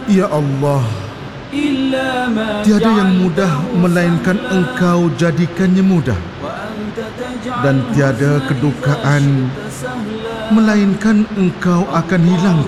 Ya Allah, tiada yang mudah melainkan Engkau jadikannya mudah, dan tiada kedukaan melainkan Engkau akan hilangkan.